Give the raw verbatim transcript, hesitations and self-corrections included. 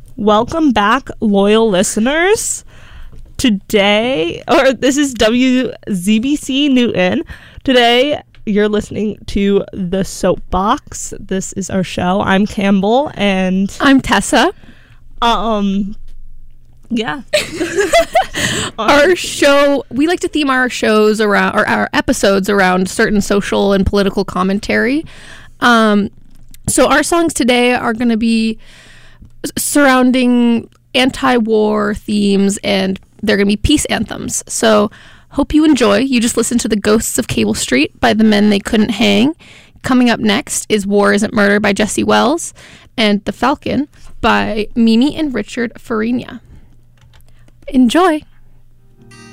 Welcome back, loyal listeners. Today, or this is W Z B C Newton. Today, you're listening to The Soapbox. This is our show. I'm Campbell, and I'm Tessa. Um, yeah. Our show, we like to theme our shows around, or our episodes around certain social and political commentary. Um, so our songs today are going to be surrounding anti-war themes, and they're going to be peace anthems. So hope you enjoy. You just listened to The Ghosts of Cable Street by The Men They Couldn't Hang. Coming up next is War Isn't Murder by Jesse Wells, and The Falcon by Mimi and Richard Farina. Enjoy.